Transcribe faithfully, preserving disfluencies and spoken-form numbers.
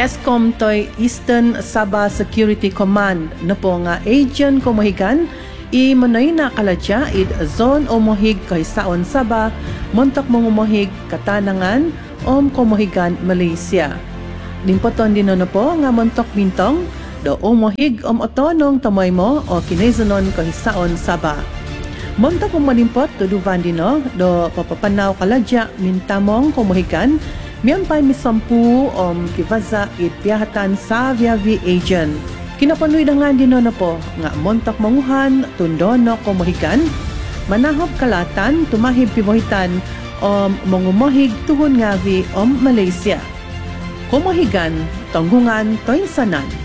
ESCOM toy Eastern Sabah Security Command na po nga agent kumuhigan i manoy na kaladya id zone o mohig kahisaon Sabah montok mongumuhig katanangan om kumuhigan Malaysia. Dimpoton din na po nga montok bintong do umuhig om otonong tamoy mo o kinezonon kahisaon Sabah. Montok mo malimpot tuduvan dino do papapanaw kaladya mintamong kumuhigan miyampay misampu om kivaza it piyahatan sa viavi agent. Kinapanuy na nga din na po nga montak manguhan tundono kumuhigan, manahop kalatan tumahib pibohitan om mangumahig tuhon nga vi om Malaysia. Kumuhigan, tanggungan toy sanan.